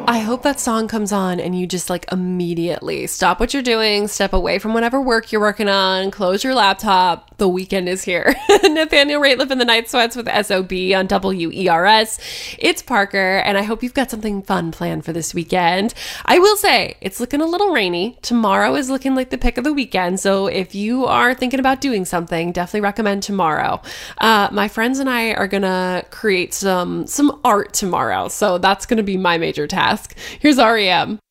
I hope that song comes on and you just like immediately stop what you're doing, step away from whatever work you're working on, close your laptop. The weekend is here. Nathaniel Rateliff in the Night Sweats with SOB on WERS. It's Parker, and I hope you've got something fun planned for this weekend. I will say it's looking a little rainy. Tomorrow is looking like the pick of the weekend, so if you are thinking about doing something, definitely recommend tomorrow. My friends and I are gonna create some art tomorrow, so that's gonna be my major task. Here's REM.